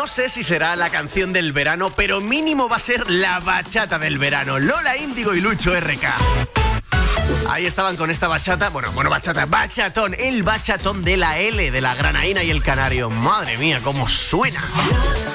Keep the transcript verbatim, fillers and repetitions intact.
No sé si será la canción del verano, pero mínimo va a ser la bachata del verano. Lola Índigo y Lucho R K. Ahí estaban con esta bachata, bueno, bueno, bachata, bachatón, el bachatón de la L, de la granaína y el canario. Madre mía, cómo suena.